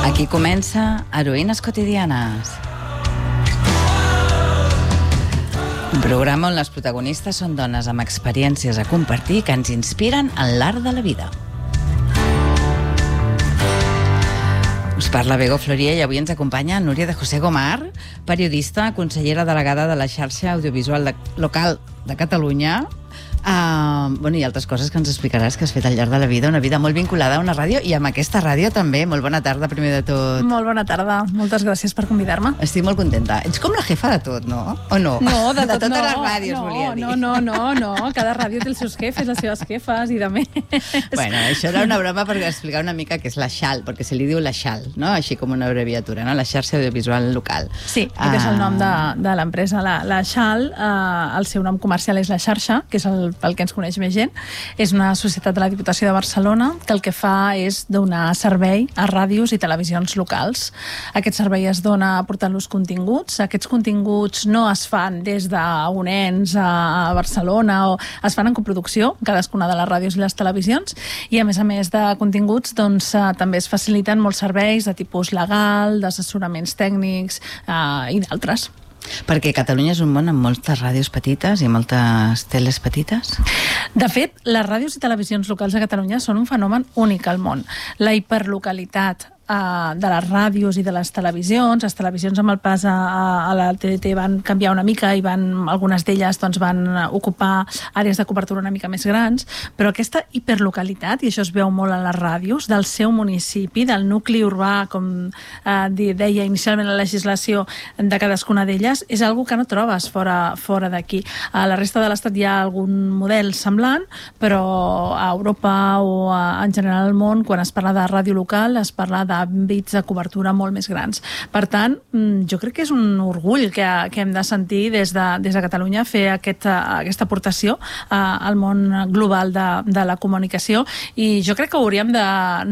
Aquí comença Heroïnes quotidianes. Un programa on les protagonistes són dones amb experiències a compartir que ens inspiren en l'art de la vida. Us parla Bego Floria i avui ens acompanya Núria de José Gomar, periodista, consellera delegada de la xarxa audiovisual local de Catalunya, i altres coses que ens explicaràs que has fet al llarg de la vida, una vida molt vinculada a una ràdio i amb aquesta ràdio també. Molt bona tarda, primer de tot. Molt bona tarda, moltes gràcies per convidar-me. Estic molt contenta. Ets com la jefa de tot, no? O no? No, de totes no, les ràdios, volia dir. No, cada ràdio té els seus jefes, les seves jefes i de més. Bueno, això era una broma per explicar una mica què és la XAL, perquè se li diu la XAL, no? Així com una abreviatura, no? La xarxa audiovisual local. Sí, aquest és el nom de l'empresa. La XAL, el seu nom comercial és la xarxa, que és pel que ens coneix més gent. És una societat de la Diputació de Barcelona que el que fa és donar servei a ràdios i televisions locals. Aquest servei es dona aportant-los continguts. Aquests continguts no es fan des d'un ens a Barcelona, o es fan en coproducció, cadascuna de les ràdios i les televisions, i a més de continguts doncs, també es faciliten molts serveis de tipus legal, d'assessoraments tècnics i d'altres. Perquè Catalunya és un món amb moltes ràdios petites i moltes teles petites? De fet, les ràdios i televisions locals a Catalunya són un fenomen únic al món. La hiperlocalitat de les ràdios i de les televisions amb el pas a la TDT van canviar una mica i algunes d'elles van ocupar àrees de cobertura una mica més grans, però aquesta hiperlocalitat, i això es veu molt a les ràdios, del seu municipi, del nucli urbà, com deia inicialment la legislació de cadascuna d'elles, és algo que no trobes fora d'aquí. A la resta de l'Estat hi ha algun model semblant, però a Europa o en general al món, quan es parla de ràdio local, es parla d'àmbits de cobertura molt més grans. Per tant, jo crec que és un orgull que hem de sentir des de Catalunya fer aquesta aportació al món global de la comunicació, i jo crec que hauríem de